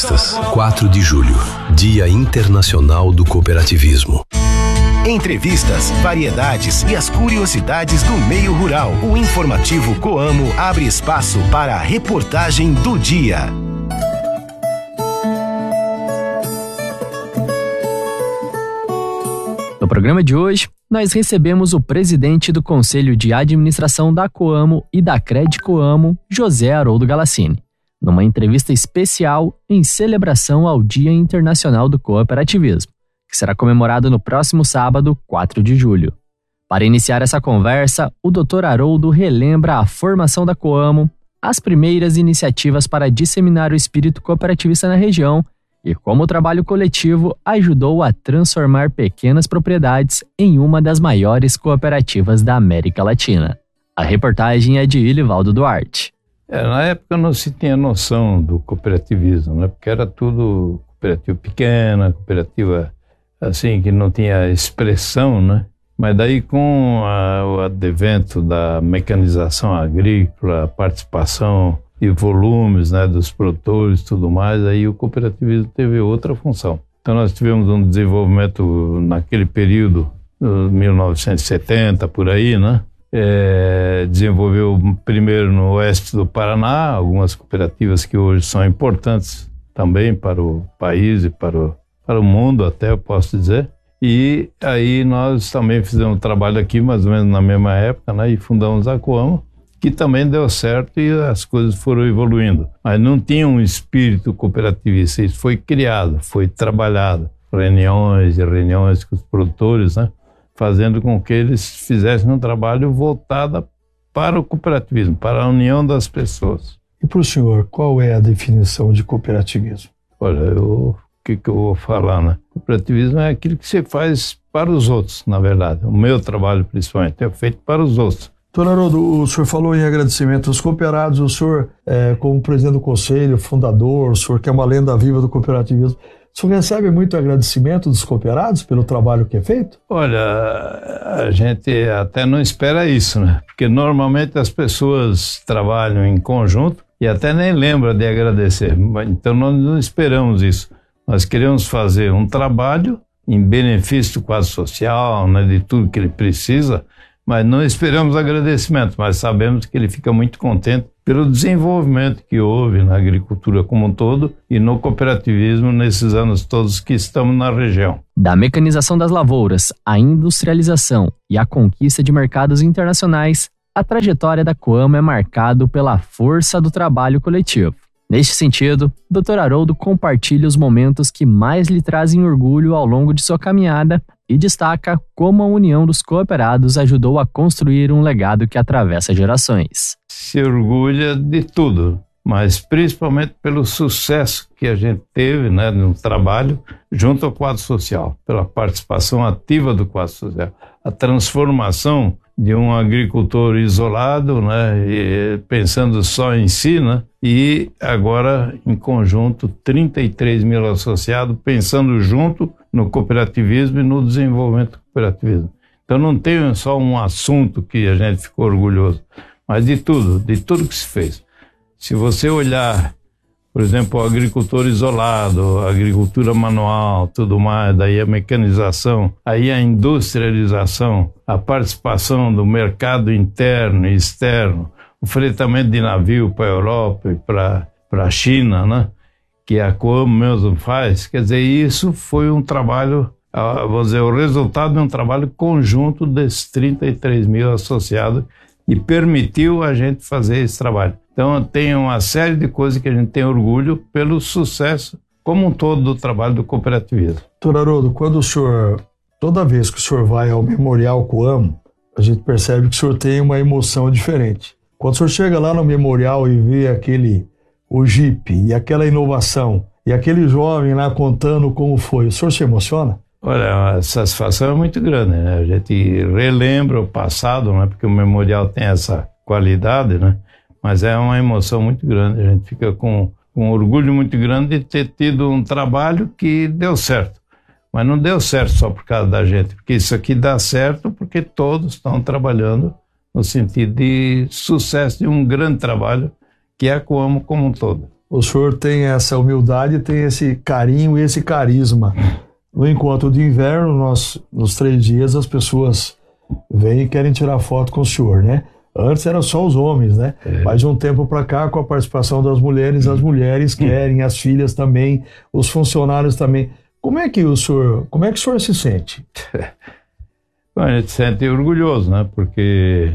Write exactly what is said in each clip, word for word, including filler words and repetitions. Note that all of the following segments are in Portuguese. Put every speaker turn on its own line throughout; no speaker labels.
quatro de julho, Dia Internacional do Cooperativismo.
Entrevistas, variedades e as curiosidades do meio rural. O informativo Coamo abre espaço para a reportagem do dia.
No programa de hoje, nós recebemos o presidente do Conselho de Administração da Coamo e da Cred Coamo, José Haroldo Galassini, numa entrevista especial em celebração ao Dia Internacional do Cooperativismo, que será comemorado no próximo sábado, quatro de julho. Para iniciar essa conversa, o doutor Haroldo relembra a formação da Coamo, as primeiras iniciativas para disseminar o espírito cooperativista na região e como o trabalho coletivo ajudou a transformar pequenas propriedades em uma das maiores cooperativas da América Latina. A reportagem é de Ilivaldo Duarte.
É, na época não se tinha noção do cooperativismo, né? Porque era tudo cooperativa pequena, cooperativa assim que não tinha expressão, né? Mas daí com a, o advento da mecanização agrícola, a participação e volumes, né, dos produtores e tudo mais, aí o cooperativismo teve outra função. Então nós tivemos um desenvolvimento naquele período, mil novecentos e setenta, por aí, né? É, desenvolveu primeiro no oeste do Paraná, algumas cooperativas que hoje são importantes também para o país e para o, para o mundo até, eu posso dizer. E aí nós também fizemos um trabalho aqui, mais ou menos na mesma época, né, e fundamos a Coamo, que também deu certo e as coisas foram evoluindo. Mas não tinha um espírito cooperativista, isso foi criado, foi trabalhado. Reuniões e reuniões com os produtores, né? Fazendo com que eles fizessem um trabalho voltado para o cooperativismo, para a união das pessoas.
E para o senhor, qual é a definição de cooperativismo?
Olha, eu, o que, que eu vou falar, né? Cooperativismo é aquilo que você faz para os outros, na verdade. O meu trabalho, principalmente, é feito para os outros.
Doutor Haroldo, o senhor falou em agradecimento aos cooperados, o senhor, é, como presidente do conselho, fundador, o senhor que é uma lenda viva do cooperativismo, o senhor recebe muito agradecimento dos cooperados pelo trabalho que é feito?
Olha, a gente até não espera isso, né? Porque normalmente as pessoas trabalham em conjunto e até nem lembram de agradecer. Então nós não esperamos isso. Nós queremos fazer um trabalho em benefício do quadro social, né, de tudo que ele precisa, mas não esperamos agradecimento, mas sabemos que ele fica muito contente pelo desenvolvimento que houve na agricultura como um todo e no cooperativismo nesses anos todos que estamos na região.
Da mecanização das lavouras, à industrialização e à conquista de mercados internacionais, a trajetória da Coamo é marcada pela força do trabalho coletivo. Neste sentido, doutor Haroldo compartilha os momentos que mais lhe trazem orgulho ao longo de sua caminhada e destaca como a união dos cooperados ajudou a construir um legado que atravessa gerações.
Se orgulha de tudo, mas principalmente pelo sucesso que a gente teve, né, no trabalho junto ao quadro social, pela participação ativa do quadro social, a transformação de um agricultor isolado, né, e pensando só em si, né, e agora em conjunto trinta e três mil associados pensando junto no cooperativismo e no desenvolvimento do cooperativismo. Então não tem só um assunto que a gente ficou orgulhoso, mas de tudo, de tudo que se fez. Se você olhar, por exemplo, o agricultor isolado, a agricultura manual, tudo mais, daí a mecanização, aí a industrialização, a participação do mercado interno e externo, o fretamento de navio para a Europa e para a China, né? Que a Coamo mesmo faz, quer dizer, isso foi um trabalho, vamos dizer, o resultado de um trabalho conjunto desses trinta e três mil associados e permitiu a gente fazer esse trabalho. Então tem uma série de coisas que a gente tem orgulho pelo sucesso como um todo do trabalho do cooperativismo.
Doutor Haroldo, quando o senhor, toda vez que o senhor vai ao Memorial Coamo, a gente percebe que o senhor tem uma emoção diferente. Quando o senhor chega lá no Memorial e vê aquele, o Jeep e aquela inovação, e aquele jovem lá contando como foi, o senhor se emociona?
Olha, a satisfação é muito grande, né? A gente relembra o passado, né? Porque o Memorial tem essa qualidade, né? Mas é uma emoção muito grande, a gente fica com, com um orgulho muito grande de ter tido um trabalho que deu certo. Mas não deu certo só por causa da gente, porque isso aqui dá certo porque todos estão trabalhando no sentido de sucesso de um grande trabalho que é a Coamo como um todo.
o senhor tem essa humildade, tem esse carinho e esse carisma. No encontro de inverno, nós, nos três dias, as pessoas vêm e querem tirar foto com o senhor, né? Antes eram só os homens, né? É. Mas de um tempo para cá, com a participação das mulheres, as mulheres querem, as filhas também, os funcionários também. Como é que o senhor, como é que o senhor se sente?
Bom, a gente se sente orgulhoso, né? Porque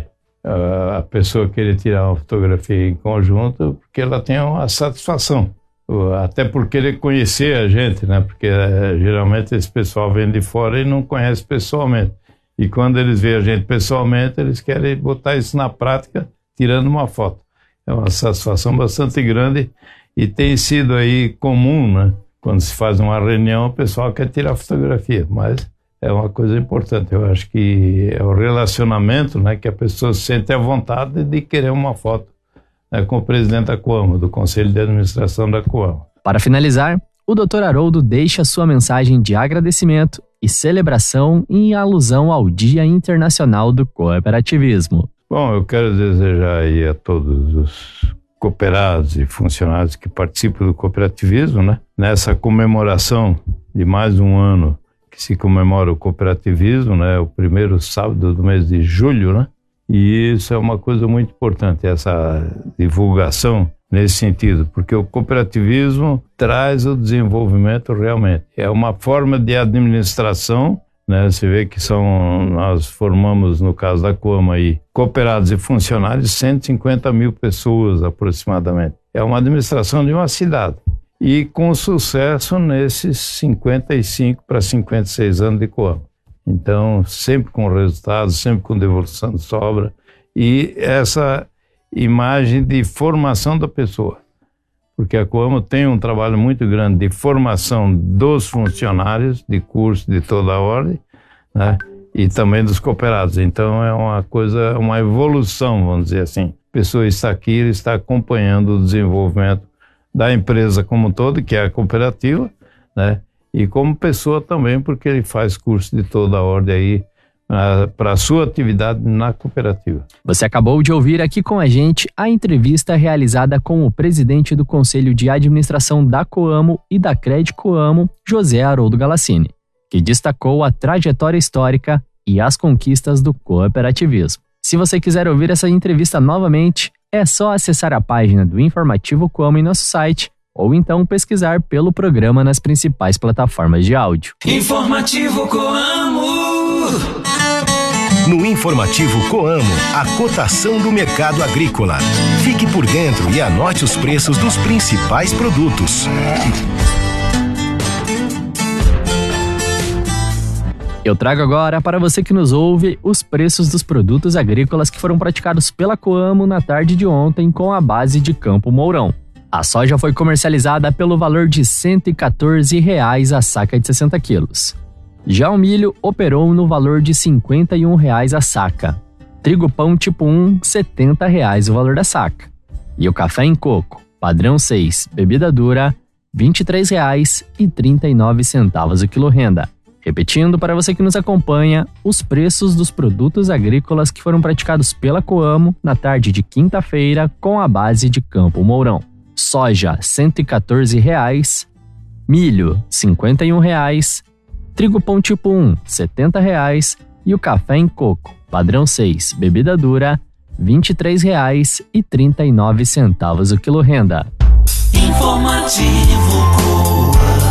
a pessoa querer tirar uma fotografia em conjunto, porque ela tem uma satisfação. Até por querer conhecer a gente, né? Porque é, geralmente esse pessoal vem de fora e não conhece pessoalmente. E quando eles veem a gente pessoalmente, eles querem botar isso na prática, tirando uma foto. É uma satisfação bastante grande e tem sido aí comum, né? Quando se faz uma reunião, o pessoal quer tirar fotografia, mas é uma coisa importante. Eu acho que é o relacionamento, né? Que a pessoa sente a vontade de querer uma foto, né, com o presidente da Coamo, do Conselho de Administração da Coamo.
Para finalizar, o doutor Haroldo deixa sua mensagem de agradecimento e celebração em alusão ao Dia Internacional do Cooperativismo.
Bom, eu quero desejar aí a todos os cooperados e funcionários que participam do cooperativismo, né, nessa comemoração de mais um ano que se comemora o cooperativismo, né, o primeiro sábado do mês de julho, né, e isso é uma coisa muito importante, essa divulgação nesse sentido, porque o cooperativismo traz o desenvolvimento realmente. É uma forma de administração, né? Você vê que são, nós formamos, no caso da Coamo aí, cooperados e funcionários, cento e cinquenta mil pessoas aproximadamente. É uma administração de uma cidade. E com sucesso nesses cinquenta e cinco para cinquenta e seis anos de Coamo. Então, sempre com resultados, sempre com devolução de sobra. E essa imagem de formação da pessoa. Porque a Coamo tem um trabalho muito grande de formação dos funcionários, de curso de toda a ordem, né? E também dos cooperados. Então, é uma coisa, uma evolução, vamos dizer assim. A pessoa está aqui, ele está acompanhando o desenvolvimento da empresa como um todo, que é a cooperativa, né? E como pessoa também, porque ele faz curso de toda a ordem aí para a sua atividade na cooperativa.
Você acabou de ouvir aqui com a gente a entrevista realizada com o presidente do Conselho de Administração da Coamo e da Cred Coamo, José Haroldo Galassini, que destacou a trajetória histórica e as conquistas do cooperativismo. Se você quiser ouvir essa entrevista novamente, é só acessar a página do Informativo Coamo em nosso site, ou então pesquisar pelo programa nas principais plataformas de áudio.
Informativo Coamo. No Informativo Coamo, a cotação do mercado agrícola. Fique por dentro e anote os preços dos principais produtos.
Eu trago agora para você que nos ouve os preços dos produtos agrícolas que foram praticados pela Coamo na tarde de ontem com a base de Campo Mourão. A soja foi comercializada pelo valor de cento e quatorze reais a saca de sessenta quilos. Já o milho operou no valor de cinquenta e um reais a saca. Trigo pão tipo um, setenta reais o valor da saca. E o café em coco, padrão seis, bebida dura, vinte e três reais e trinta e nove centavos o quilo renda. Repetindo para você que nos acompanha, os preços dos produtos agrícolas que foram praticados pela Coamo na tarde de quinta-feira com a base de Campo Mourão. Soja, cento e quatorze reais, milho, cinquenta e um reais, trigo pão tipo um, setenta reais e o café em coco, padrão seis, bebida dura, vinte e três reais e trinta e nove centavos o quilo renda.
Informativo Coamo.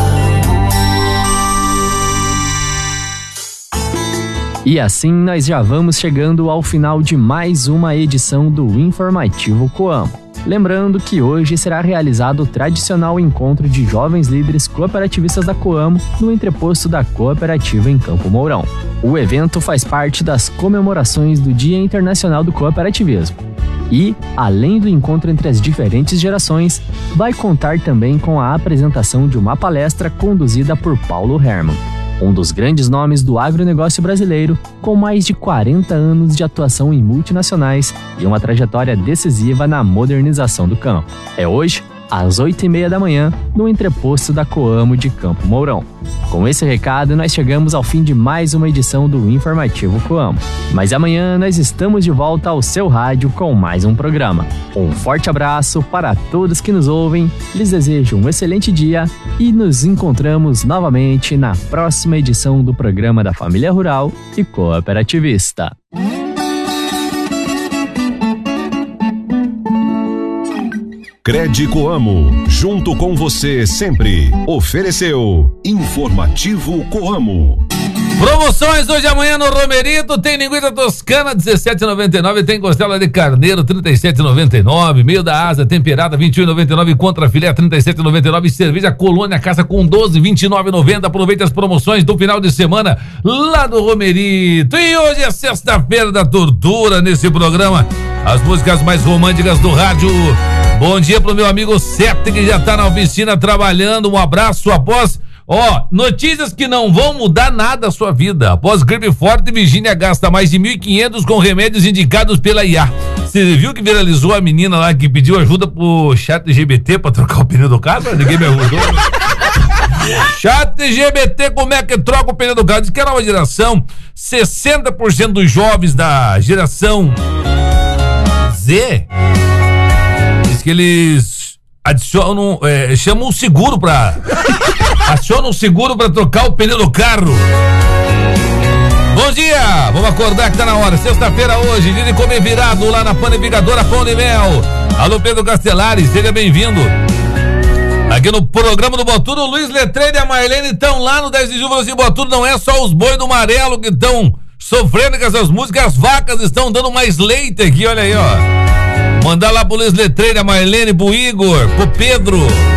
E assim nós já vamos chegando ao final de mais uma edição do Informativo Coamo. Lembrando que hoje será realizado o tradicional encontro de jovens líderes cooperativistas da Coamo no entreposto da cooperativa em Campo Mourão. O evento faz parte das comemorações do Dia Internacional do Cooperativismo. E, além do encontro entre as diferentes gerações, vai contar também com a apresentação de uma palestra conduzida por Paulo Hermann, um dos grandes nomes do agronegócio brasileiro, com mais de quarenta anos de atuação em multinacionais e uma trajetória decisiva na modernização do campo. É hoje, às oito e meia da manhã, no entreposto da Coamo de Campo Mourão. Com esse recado, nós chegamos ao fim de mais uma edição do Informativo Coamo. Mas amanhã nós estamos de volta ao seu rádio com mais um programa. Um forte abraço para todos que nos ouvem, lhes desejo um excelente dia e nos encontramos novamente na próxima edição do programa da Família Rural e Cooperativista.
Cred Coamo, junto com você sempre. Ofereceu Informativo Coamo.
Promoções hoje e amanhã no Romerito, tem linguiça toscana dezessete reais e noventa e nove centavos, tem costela de carneiro trinta e sete reais e noventa e nove centavos, meio da asa temperada vinte e um reais e noventa e nove centavos, contra filé trinta e sete reais e noventa e nove centavos, cerveja Colônia Casa com doze reais e vinte e nove centavos e noventa centavos. Aproveite as promoções do final de semana lá do Romerito. E hoje é sexta-feira da tortura nesse programa, as músicas mais românticas do rádio. Bom dia pro meu amigo Sete, que já tá na oficina trabalhando. Um abraço após, ó, notícias que não vão mudar nada a sua vida. Após gripe forte, Virgínia gasta mais de mil e quinhentos com remédios indicados pela I A. Você viu que viralizou a menina lá que pediu ajuda pro chat G B T pra trocar o pneu do carro? Ninguém me ajudou. Chat G B T, como é que troca o pneu do carro? Diz que é a nova geração, sessenta por cento dos jovens da geração Z, que eles adicionam, é, chamam o seguro pra acionam o seguro pra trocar o pneu do carro. Bom dia, vamos acordar que tá na hora, sexta-feira hoje, dia de comer virado lá na panificadora Pão de Mel. Alô Pedro Castellari, seja bem-vindo. Aqui no programa do Botudo, o Luiz Letreiro e a Marlene estão lá no dez de julho, assim, Botudo não é só os boi do amarelo que estão sofrendo com essas músicas, as vacas estão dando mais leite aqui, olha aí, ó. Mandar lá pro Luiz Letreiro, a Marlene, pro Igor, pro Pedro,